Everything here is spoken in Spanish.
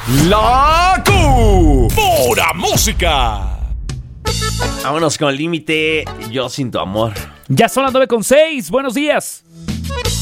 La Pura Música. Vámonos con Límite, Yo Sin Tu Amor. Ya son las 9:06. Buenos días.